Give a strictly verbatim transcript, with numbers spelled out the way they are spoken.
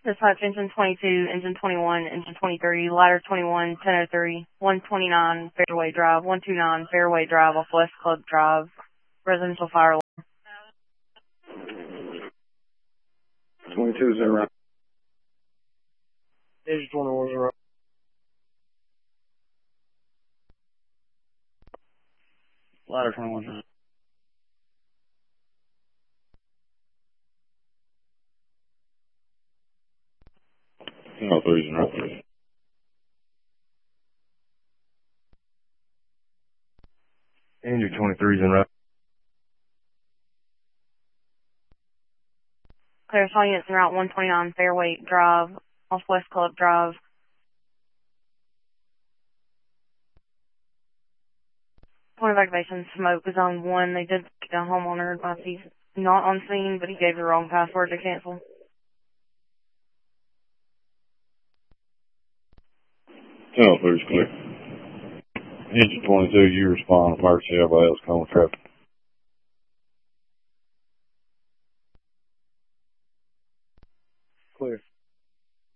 Dispatch engine twenty-two, engine twenty-one, engine twenty-three, ladder twenty-one, ten oh three, one twenty-nine, Fairway Drive, one twenty-nine, Fairway Drive off West Club Drive, residential fire alarm. twenty-two is in route. Engine twenty-one is in route. Ladder twenty-one is in route. ten oh three is in route. Engine twenty-three is in route. Clear all units in route one twenty-nine, Fairway Drive off West Club Drive. Point of activation, smoke is on one. They did get a homeowner advice he's not on scene, but he gave the wrong password to cancel. ten oh three is clear. Engine twenty-two, you respond. Emergency, everybody else calling traffic.